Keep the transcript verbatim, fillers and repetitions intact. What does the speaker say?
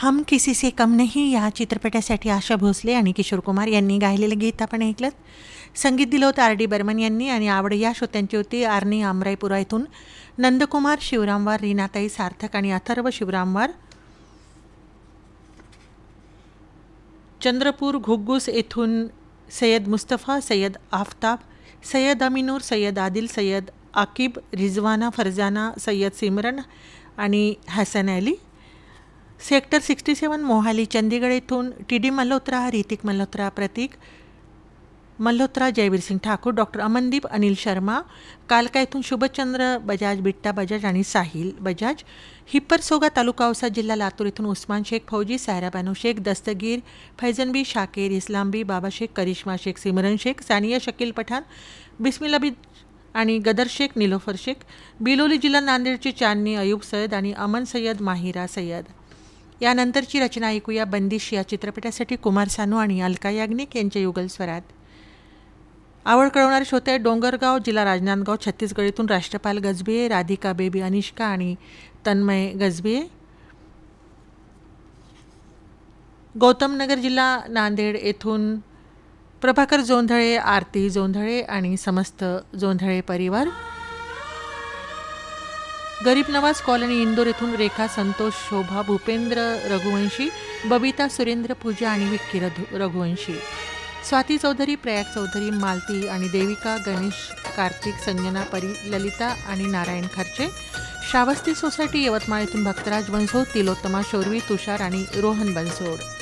हम किसी से कम नहीं या चित्रपटासाठी आशा भोसले आणि किशोर कुमार यांनी गायलेलं गीत आपण ऐकलं. संगीत दिलं होतं आर डी बर्मन यांनी आणि आवड या श्रोत्यांची होती आर्नी आमराईपुरा इथून नंदकुमार शिवरामवार, रीनाताई सार्थक आणि अथर्व शिवरामवार. चंद्रपूर घुग्गुस येथून सय्यद मुस्तफा, सय्यद आफताब, सय्यद अमिनूर, सय्यद आदिल, सय्यद आकिब, रिजवाना फरजाना, सय्यद सिमरन आणि हसन अली. सेक्टर सिक्स्टी सेवन मोहाली चंदीगड येथून टी डी मल्होत्रा, ऋतिक मल्होत्रा, प्रतीक मल्होत्रा, जयवीर सिंग ठाकूर, डॉक्टर अमनदीप, अनिल शर्मा. कालका येथून शुभचंद्र बजाज, बिट्टा बजाज आणि साहिल बजाज. हिप्परसोगा तालुका औसा जिल्हा लातूर येथून उस्मान शेख फौजी, सायरा बानो शेख, दस्तगीर, फैजन बी, शाकीर, इस्लाम बी, बाबा शेख, करिश्मा शेख, सिमरन शेख, सानिया शकील पठाण, बिस्मिल्ला बी आणि गदर शेख, निलोफर शेख. बिलोली जिल्हा नांदेडचे चांदणी अयूब सय्यद आणि अमन सय्यद, माहिरा सय्यद. यानंतरची रचना ऐकूया बंदिश या चित्रपटासाठी कुमार सानू आणि अलका याग्निक यांच्या युगल स्वरात. आवड कळवणारे श्रोते डोंगरगाव जिल्हा राजनांदगाव छत्तीसगड येथून राष्ट्रपाल गजबिये, राधिका बेबी अनिष्का आणि तन्मय गजबिये. गौतमनगर जिल्हा नांदेड येथून प्रभाकर जोंधळे, आरती जोंधळे आणि समस्त जोंधळे परिवार. गरीब नवाज कॉलनी इंदोर येथून रेखा संतोष, शोभा, भूपेंद्र रघुवंशी, बबिता सुरेंद्र, पूजा आणि विक्की रघुवंशी. स्वाती चौधरी, प्रयाग चौधरी, मालती आणि देविका, गणेश, कार्तिक, संजना, परी, ललिता आणि नारायण खर्चे. श्रावस्ती सोसायटी यवतमाळ येथून भक्तराज बनसोड, तिलोत्तमा, शौर्वी, तुषार आणि रोहन बनसोड.